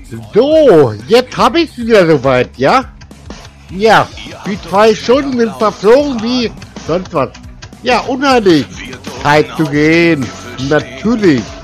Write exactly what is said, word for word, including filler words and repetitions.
So, jetzt habe ich wieder soweit, ja? Ja, die drei Stunden sind verflogen wie sonst was. Ja, unheimlich. Zeit zu gehen. Natürlich.